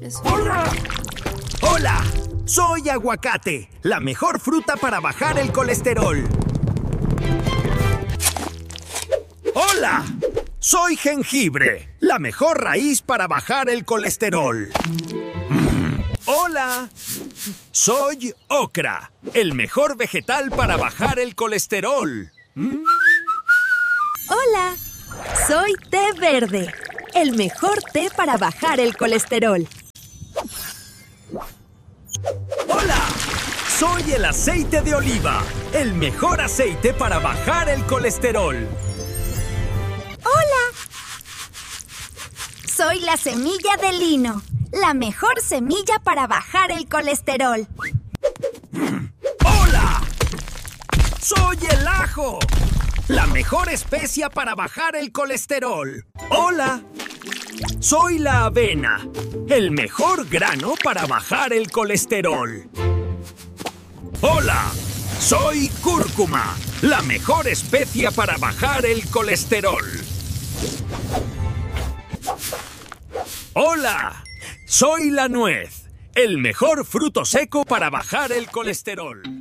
¡Hola! Soy aguacate, la mejor fruta para bajar el colesterol. ¡Hola! Soy jengibre, la mejor raíz para bajar el colesterol. ¡Hola! Soy ocra, el mejor vegetal para bajar el colesterol. Hola, soy té verde, el mejor té para bajar el colesterol. ¡Hola! Soy el aceite de oliva, el mejor aceite para bajar el colesterol. ¡Hola! Soy la semilla de lino, la mejor semilla para bajar el colesterol. ¡Hola! Soy el ajo, la mejor especia para bajar el colesterol. ¡Hola! Soy la avena, el mejor grano para bajar el colesterol. ¡Hola! Soy cúrcuma, la mejor especia para bajar el colesterol. ¡Hola! Soy la nuez, el mejor fruto seco para bajar el colesterol.